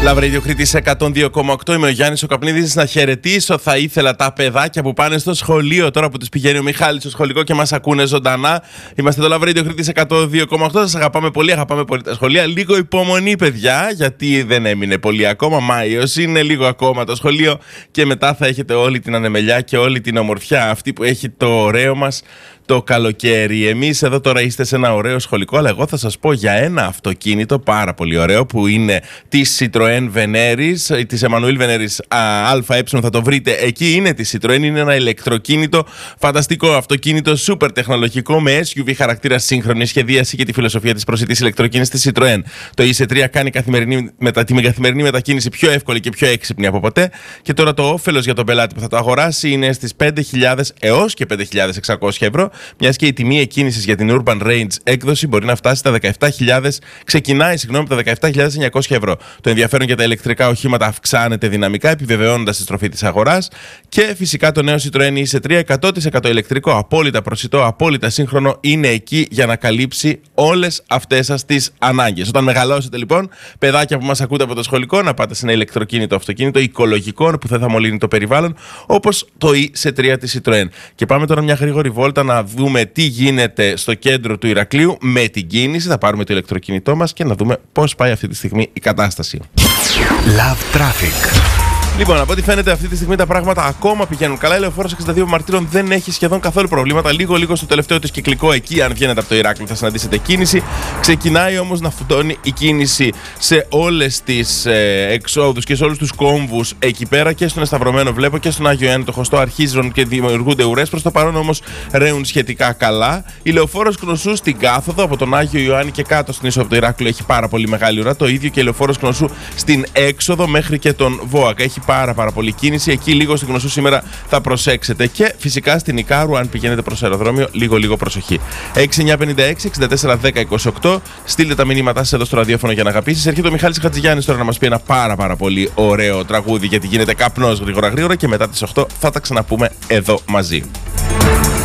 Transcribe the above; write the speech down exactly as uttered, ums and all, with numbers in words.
Love Radio Κρήτης εκατόν δύο κόμμα οκτώ. Είμαι ο Γιάννης ο Καπνίδης. Να χαιρετήσω θα ήθελα τα παιδάκια που πάνε στο σχολείο τώρα που τους πηγαίνει ο Μιχάλης στο σχολικό και μας ακούνε ζωντανά. Είμαστε το Love Radio Κρήτης εκατόν δύο κόμμα οκτώ. Σας αγαπάμε πολύ, αγαπάμε πολύ τα σχολεία. Λίγο υπομονή, παιδιά, γιατί δεν έμεινε πολύ ακόμα. Μάιος είναι λίγο ακόμα το σχολείο και μετά θα έχετε όλη την ανεμελιά και όλη την ομορφιά αυτή που έχει το ωραίο μας το καλοκαίρι. Εμείς εδώ τώρα είστε σε ένα ωραίο σχολικό, αλλά εγώ θα σας πω για ένα αυτοκίνητο πάρα πολύ ωραίο που είναι της Citroën Veneris, της Emmanuel Veneris ΑΕ, θα το βρείτε εκεί. Είναι της Citroën, είναι ένα ηλεκτροκίνητο, φανταστικό αυτοκίνητο, super τεχνολογικό, με ες γιου βι χαρακτήρα, σύγχρονη σχεδίαση και τη φιλοσοφία της προσιτής ηλεκτροκίνησης της Citroën. Το ι σι τρία κάνει καθημερινή, μετα, τη καθημερινή μετακίνηση πιο εύκολη και πιο έξυπνη από ποτέ. Και τώρα το όφελος για τον πελάτη που θα το αγοράσει είναι στις πέντε χιλιάδες έως και πέντε χιλιάδες εξακόσια ευρώ. Μιας και η τιμή εκκίνησης για την Urban Range έκδοση μπορεί να φτάσει στα δεκαεπτά χιλιάδες, ξεκινάει συγγνώμη από τα δεκαεπτά χιλιάδες εννιακόσια ευρώ. Το ενδιαφέρον για τα ηλεκτρικά οχήματα αυξάνεται δυναμικά, επιβεβαιώνοντας τη στροφή της αγοράς. Και φυσικά το νέο Citroën ι σι τρία εκατό τοις εκατό ηλεκτρικό, απόλυτα προσιτό, απόλυτα σύγχρονο, είναι εκεί για να καλύψει όλες αυτές σας τις ανάγκες. Όταν μεγαλώσετε λοιπόν, παιδάκια που μας ακούτε από το σχολικό, να πάτε σε ένα ηλεκτροκίνητο αυτοκίνητο οικολογικό που δεν θα μολύνει το περιβάλλον, όπως το ι σι τρία της Citroën. Και πάμε τώρα μια γρήγορη βόλτα να δούμε τι γίνεται στο κέντρο του Ηρακλείου με την κίνηση. Θα πάρουμε το ηλεκτροκίνητό μας και να δούμε πώς πάει αυτή τη στιγμή η κατάσταση. Love Traffic. Λοιπόν, από ό,τι φαίνεται αυτή τη στιγμή τα πράγματα ακόμα πηγαίνουν καλά. Η Λεωφόρος εξήντα δύο Μαρτύρων δεν έχει σχεδόν καθόλου προβλήματα. Λίγο-λίγο στο τελευταίο της κυκλικό εκεί, αν βγαίνετε από το Ηράκλειο, θα συναντήσετε κίνηση. Ξεκινάει όμως να φουντώνει η κίνηση σε όλες τις ε, εξόδους και σε όλους τους κόμβους εκεί πέρα, και στον Εσταυρωμένο βλέπω και στον Άγιο Ιωάννη το Χωστό αρχίζουν και δημιουργούνται ουρές. Προς το παρόν όμως ρέουν σχετικά καλά. Η Λεωφόρος Κνωσού στην κάθοδο από τον Άγιο Ιωάννη και κάτω στην είσοδο από το Ηράκλειο έχει πάρα πολύ μεγάλη ουρά. Το ίδιο και η Λεωφόρος Κνωσού στην έξοδο μέχρι και τον Βόακα. Έχει πάρα, πάρα πολύ κίνηση. Εκεί λίγο στην Κνωσού σήμερα θα προσέξετε. Και φυσικά στην Ικάρου, αν πηγαίνετε προς αεροδρόμιο, λίγο λίγο προσοχή. έξι εννιά πέντε έξι εξήντα τέσσερα δέκα είκοσι οκτώ. Στείλτε τα μηνύματά σας εδώ στο ραδιόφωνο για να αγαπήσεις. Έρχεται ο Μιχάλης Χατζηγιάννης τώρα να μας πει ένα πάρα, πάρα πολύ ωραίο τραγούδι, γιατί γίνεται καπνός γρήγορα γρήγορα και μετά τις οκτώ θα τα ξαναπούμε εδώ μαζί.